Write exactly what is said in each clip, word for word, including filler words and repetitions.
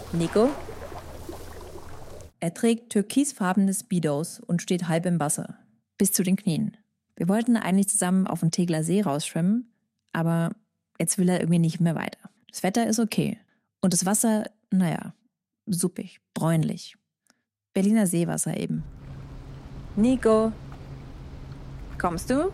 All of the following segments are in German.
Nico? Er trägt türkisfarbene Speedos und steht halb im Wasser, bis zu den Knien. Wir wollten eigentlich zusammen auf den Tegeler See rausschwimmen, aber jetzt will er irgendwie nicht mehr weiter. Das Wetter ist okay und das Wasser, naja, suppig, bräunlich. Berliner Seewasser eben. Nico, kommst du?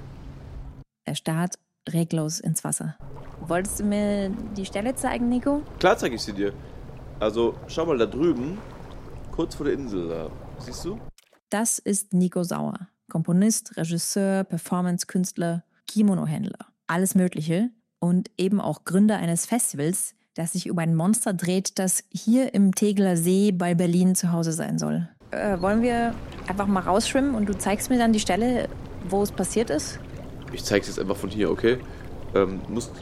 Er starrt reglos ins Wasser. Wolltest du mir die Stelle zeigen, Nico? Klar zeige ich sie dir. Also, schau mal da drüben, kurz vor der Insel da. Siehst du? Das ist Nico Sauer. Komponist, Regisseur, Performance-Künstler, Kimono-Händler. Alles Mögliche. Und eben auch Gründer eines Festivals, das sich um ein Monster dreht, das hier im Tegeler See bei Berlin zu Hause sein soll. Äh, wollen wir einfach mal rausschwimmen und du zeigst mir dann die Stelle, wo es passiert ist? Ich zeig's jetzt einfach von hier, okay? Ähm, du musst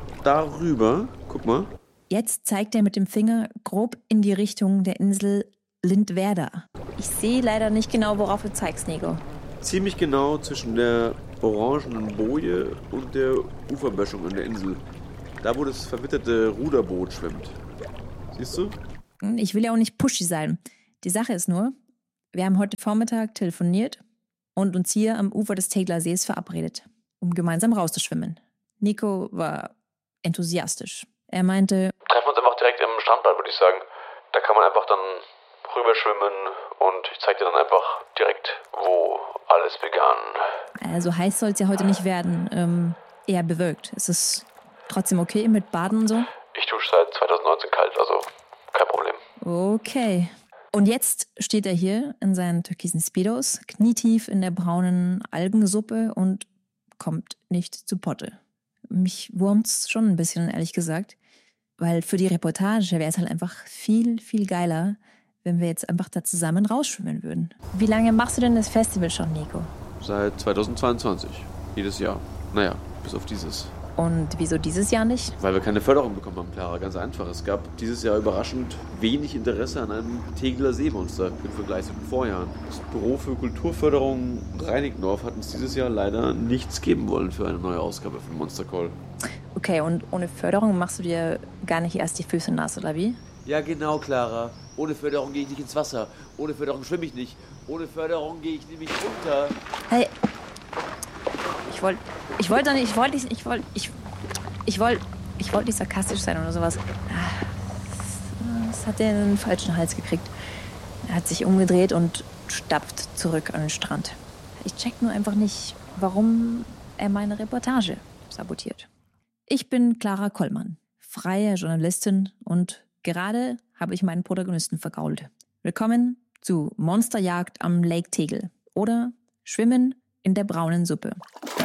darüber, guck mal. Jetzt zeigt er mit dem Finger grob in die Richtung der Insel Lindwerder. Ich sehe leider nicht genau, worauf du zeigst, Nico. Ziemlich genau zwischen der orangenen Boje und der Uferböschung an der Insel. Da, wo das verwitterte Ruderboot schwimmt. Siehst du? Ich will ja auch nicht pushy sein. Die Sache ist nur, wir haben heute Vormittag telefoniert und uns hier am Ufer des Tegeler Sees verabredet, um gemeinsam rauszuschwimmen. Nico war enthusiastisch. Er meinte, treffen wir uns einfach direkt im Strandbad, würde ich sagen. Da kann man einfach dann rüberschwimmen und ich zeig dir dann einfach direkt, wo alles begann. Also heiß soll es ja heute nicht werden, ähm, eher bewölkt. Ist es trotzdem okay mit Baden und so? Ich dusche seit zwanzig neunzehn kalt, also kein Problem. Okay. Und jetzt steht er hier in seinen türkisen Speedos, knietief in der braunen Algensuppe und kommt nicht zu Potte. Mich wurmt's schon ein bisschen, ehrlich gesagt, weil für die Reportage wäre es halt einfach viel, viel geiler, wenn wir jetzt einfach da zusammen rausschwimmen würden. Wie lange machst du denn das Festival schon, Nico? Seit zwanzig zweiundzwanzig. Jedes Jahr. Naja, bis auf dieses. Und wieso dieses Jahr nicht? Weil wir keine Förderung bekommen haben, Clara. Ganz einfach. Es gab dieses Jahr überraschend wenig Interesse an einem Tegeler Seemonster im Vergleich zu den Vorjahren. Das Büro für Kulturförderung Reinickendorf hat uns dieses Jahr leider nichts geben wollen für eine neue Ausgabe von Monster Call. Okay, und ohne Förderung machst du dir gar nicht erst die Füße nass, oder wie? Ja, genau, Clara. Ohne Förderung gehe ich nicht ins Wasser. Ohne Förderung schwimme ich nicht. Ohne Förderung gehe ich nämlich unter. Hey, ich wollte, ich wollte nicht, ich wollte nicht, ich wollte, ich, ich wollte, ich wollte nicht sarkastisch sein oder sowas. Das hat er in den falschen Hals gekriegt. Er hat sich umgedreht und stapft zurück an den Strand. Ich check nur einfach nicht, warum er meine Reportage sabotiert. Ich bin Clara Kollmann, freie Journalistin und gerade habe ich meinen Protagonisten vergault. Willkommen zu Monsterjagd am Lake Tegel oder Schwimmen in der braunen Suppe.